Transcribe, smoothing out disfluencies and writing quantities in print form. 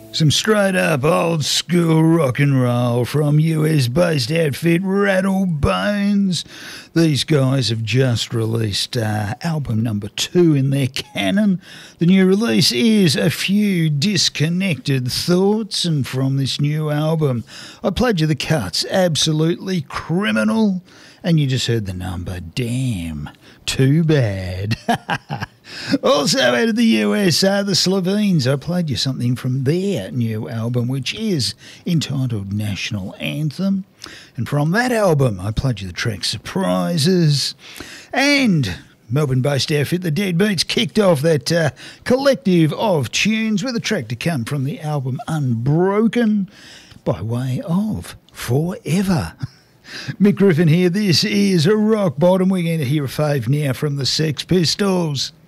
Some straight up old school rock and roll from US based outfit Rattle Bones. These guys have just released album number 2 in their canon. The new release is A Few Disconnected Thoughts, and from this new album I played you the cuts Absolutely Criminal, and you just heard the number Damn Too Bad. Also out of the US are the Slovenes. I played you something from their new album, which is entitled National Anthem. And from that album, I played you the track Surprises. And Melbourne-based outfit The Deadbeats kicked off that collective of tunes with a track to come from the album Unbroken by way of Forever. Mick Griffin here. This is a Rock Bottom. We're going to hear a fave now from the Sex Pistols.